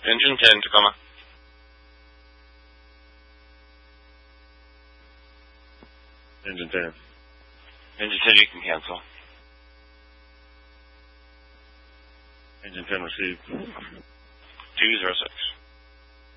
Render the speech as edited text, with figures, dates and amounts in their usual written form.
Engine 10, Tacoma. Engine 10. Engine 10, you can cancel. Engine 10 received. 206.